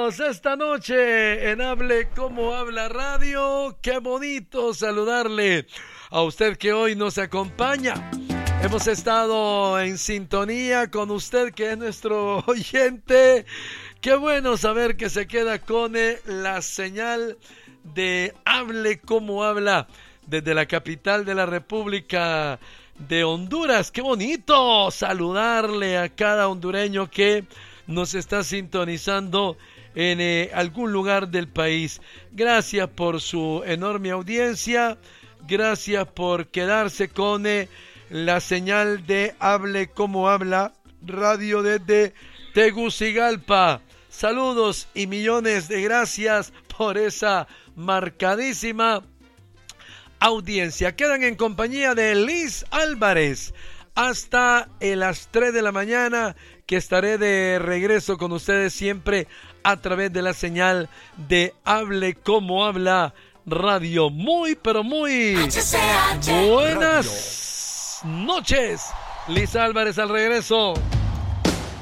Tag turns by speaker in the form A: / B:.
A: Bienvenidos esta noche en Hable Como Habla Radio. Qué bonito saludarle a usted que hoy nos acompaña. Hemos estado en sintonía con usted que es nuestro oyente. Qué bueno saber que se queda con la señal de Hable Como Habla desde la capital de la República de Honduras. Qué bonito saludarle a cada hondureño que nos está sintonizando en algún lugar del país. Gracias por su enorme audiencia. Gracias por quedarse con la señal de Hable Como Habla Radio desde Tegucigalpa. Saludos y millones de gracias por esa marcadísima audiencia. Quedan en compañía de Liz Álvarez hasta las 3 de la mañana, que estaré de regreso con ustedes siempre a través de la señal de Hable Como Habla Radio. Muy, pero muy buenas noches. Liz Álvarez al regreso.